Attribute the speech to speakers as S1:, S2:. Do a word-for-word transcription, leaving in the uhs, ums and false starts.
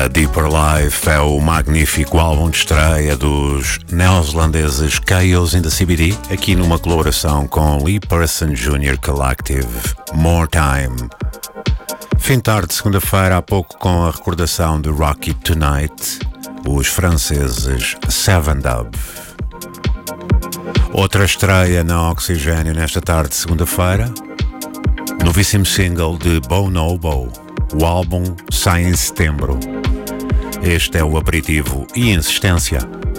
S1: A Deeper Life é o magnífico álbum de estreia dos neozelandeses Chaos in the C B D, aqui numa colaboração com Lee Person Júnior Collective, More Time. Fim de tarde, segunda-feira, há pouco com a recordação de Rocky Tonight, os franceses Seven Dub. Outra estreia na Oxigênio nesta tarde, segunda-feira, novíssimo single de Bonobo. O álbum sai em setembro. Este é o aperitivo e insistência.